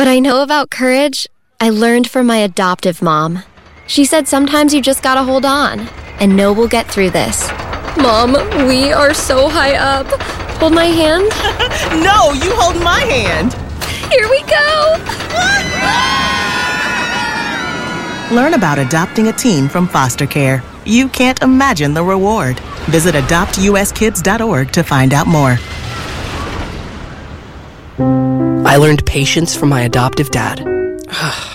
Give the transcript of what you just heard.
What I know about courage, I learned from my adoptive mom. She said sometimes you just gotta hold on and know we'll get through this. Mom, we are so high up. Hold my hand. No, you hold my hand. Here we go. Learn about adopting a teen from foster care. You can't imagine the reward. Visit adoptuskids.org to find out more. I learned patience from my adoptive dad.